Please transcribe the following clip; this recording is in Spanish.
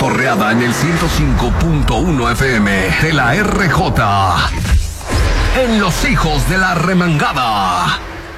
Porreada en el 105.1 FM de la RJ. En Los Hijos de la Remangada.